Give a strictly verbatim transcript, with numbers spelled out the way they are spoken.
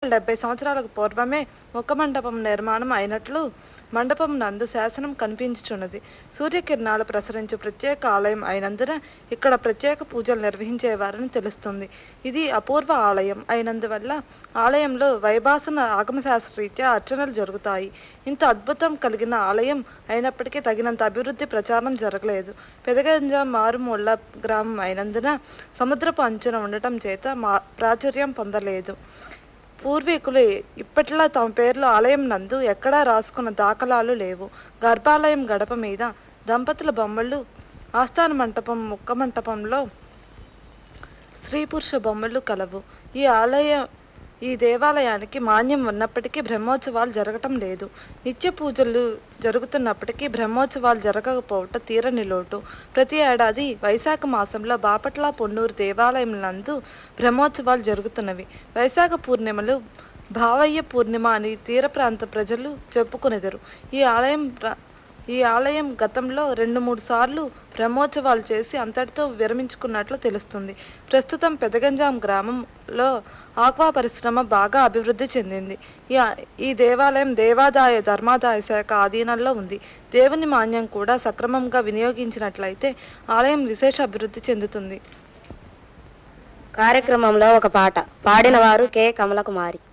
డెబ్బై సంవత్సరాలకు పూర్వమే ముఖ మండపం నిర్మాణం అయినట్లు మండపం నందు శాసనం కనిపించుచున్నది. సూర్యకిరణాలు ప్రసరించు ప్రత్యేక ఆలయం అయినందున ఇక్కడ ప్రత్యేక పూజలు నిర్వహించేవారని తెలుస్తుంది. ఇది అపూర్వ ఆలయం అయినందువల్ల ఆలయంలో వైభాసన ఆగమశాస్త్రరీత్యా అర్చనలు జరుగుతాయి. ఇంత అద్భుతం కలిగిన ఆలయం అయినప్పటికీ తగినంత అభివృద్ధి ప్రచారం జరగలేదు. పెదగంజాం మారుమూల గ్రామం అయినందున సముద్రపు అంచున ఉండటం చేత మా ప్రాచుర్యం పొందలేదు. పూర్వీకులు ఇప్పటిలా తమ పేర్లు ఆలయం నందు ఎక్కడా రాసుకున్న దాఖలాలు లేవు. గర్భాలయం గడప మీద దంపతుల బొమ్మలు, ఆస్థాన మంటపం ముక్క మంటపంలో స్త్రీ పురుష బొమ్మలు కలవు. ఈ ఆలయ ఈ దేవాలయానికి మాన్యం ఉన్నప్పటికీ బ్రహ్మోత్సవాలు జరగటం లేదు. నిత్య పూజలు జరుగుతున్నప్పటికీ బ్రహ్మోత్సవాలు జరగకపోవటం తీరని లోటు. ప్రతి ఏడాది వైశాఖ మాసంలో బాపట్ల పొన్నూరు దేవాలయం నందు బ్రహ్మోత్సవాలు జరుగుతున్నవి. వైశాఖ పూర్ణిమలు భావయ్య పూర్ణిమ అని తీర ప్రాంత ప్రజలు చెప్పుకునేదరు. ఈ ఆలయం ఈ ఆలయం గతంలో రెండు మూడు సార్లు బ్రహ్మోత్సవాలు చేసి అంతటితో విరమించుకున్నట్లు తెలుస్తుంది. ప్రస్తుతం పెదగంజాం గ్రామంలో ఆక్వా పరిశ్రమ బాగా అభివృద్ధి చెందింది. ఈ దేవాలయం దేవాదాయ ధర్మాదాయ శాఖ ఆధీనంలో ఉంది. దేవుని మాన్యం కూడా సక్రమంగా వినియోగించినట్లయితే ఆలయం విశేష అభివృద్ధి చెందుతుంది. కార్యక్రమంలో ఒక పాట పాడిన వారు కె కమలకుమారి.